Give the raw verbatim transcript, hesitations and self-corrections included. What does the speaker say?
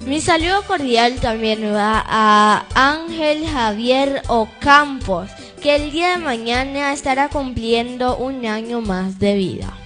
Mi saludo cordial también va a Ángel Javier Ocampos, que el día de mañana estará cumpliendo un año más de vida.